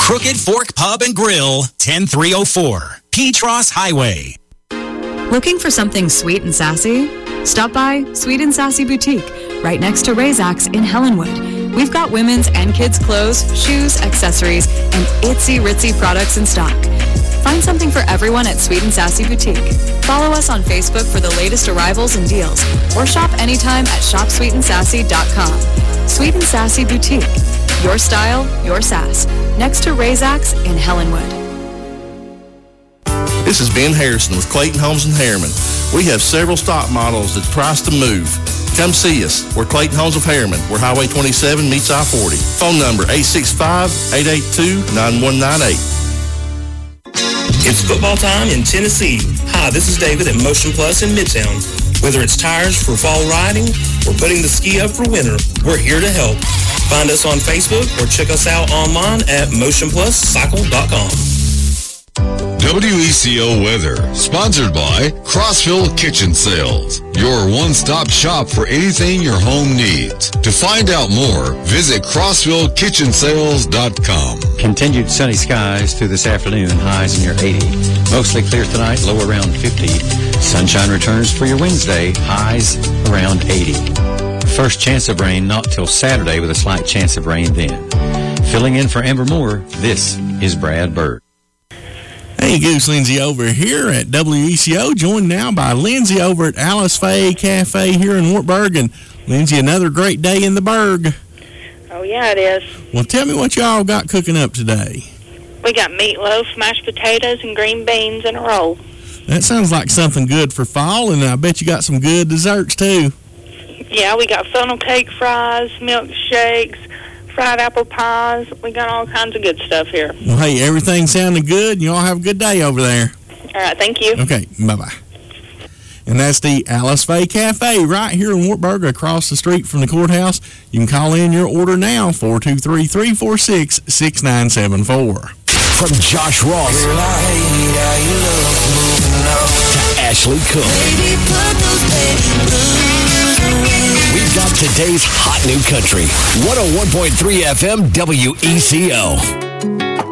Crooked Fork Pub and Grill, 10304 Petros Highway. Looking for something sweet and sassy? Stop by Sweet and Sassy Boutique, right next to Razak's in Helenwood. We've got women's and kids' clothes, shoes, accessories, and itsy-ritzy products in stock. Find something for everyone at Sweet and Sassy Boutique. Follow us on Facebook for the latest arrivals and deals, or shop anytime at shopsweetandsassy.com. Sweet and Sassy Boutique. Your style, your sass. Next to Razak's in Helenwood. This is Ben Harrison with Clayton Homes and Harriman. We have several stock models that's priced to move. Come see us. We're Clayton Homes of Harriman, where Highway 27 meets I-40. Phone number 865-882-9198. It's football time in Tennessee. Hi, this is David at Motion Plus in Midtown. Whether it's tires for fall riding or putting the ski up for winter, we're here to help. Find us on Facebook or check us out online at motionpluscycle.com. WECO Weather, sponsored by Crossville Kitchen Sales, your one-stop shop for anything your home needs. To find out more, visit CrossvilleKitchenSales.com. Continued sunny skies through this afternoon, highs in your 80. Mostly clear tonight, low around 50. Sunshine returns for your Wednesday, highs around 80. First chance of rain not till Saturday with a slight chance of rain then. Filling in for Amber Moore, this is Brad Bird. Hey, Goose Lindsay over here at WECO, joined now by Lindsay over at Alice Faye Cafe here in Wartburg. And, Lindsay, another great day in the Burg. Oh, yeah, it is. Well, tell me what y'all got cooking up today. We got meatloaf, mashed potatoes, and green beans in a roll. That sounds like something good for fall, and I bet you got some good desserts, too. Yeah, we got funnel cake fries, milkshakes, fried apple pies. We got all kinds of good stuff here. Well, hey, everything sounding good. You all have a good day over there. All right, thank you. Okay, bye-bye. And that's the Alice Faye Cafe right here in Wartburg across the street from the courthouse. You can call in your order now, 423-346-6974. From Josh Ross to Ashley Cook. We've got today's hot new country. 101.3 FM WECO.